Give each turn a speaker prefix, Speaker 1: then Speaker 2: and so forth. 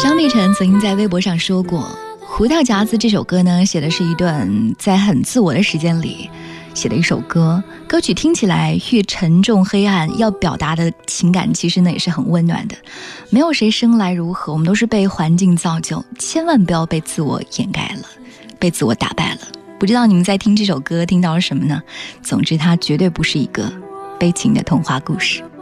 Speaker 1: 张碧晨曾经在微博上说过，胡桃夹子这首歌呢，写的是一段在很自我的时间里写的一首歌，歌曲听起来越沉重黑暗，要表达的情感其实呢也是很温暖的。没有谁生来如何，我们都是被环境造就，千万不要被自我掩盖了，被自我打败了。不知道你们在听这首歌听到了什么呢？总之它绝对不是一个悲情的童话故事。